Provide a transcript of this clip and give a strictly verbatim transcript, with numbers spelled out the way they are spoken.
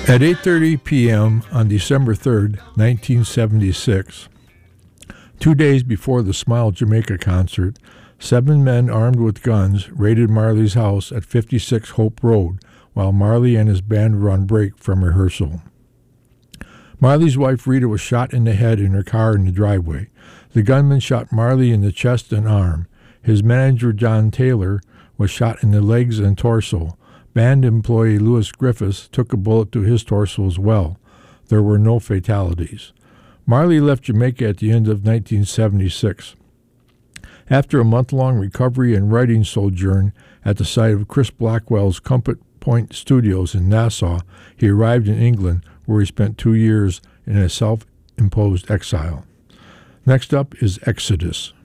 At eight thirty p.m. on December third, nineteen seventy-six, two days before the Smile Jamaica concert, seven men armed with guns raided Marley's house at fifty-six Hope Road while Marley and his band were on break from rehearsal. Marley's wife Rita was shot in the head in her car in the driveway. The gunman shot Marley in the chest and arm. His manager, John Taylor, was shot in the legs and torso. Band employee Louis Griffiths took a bullet to his torso as well. There were no fatalities. Marley left Jamaica at the end of nineteen seventy-six. After a month-long recovery and writing sojourn at the site of Chris Blackwell's Comfort Point Studios in Nassau, he arrived in England, where he spent two years in a self-imposed exile. Next up is Exodus.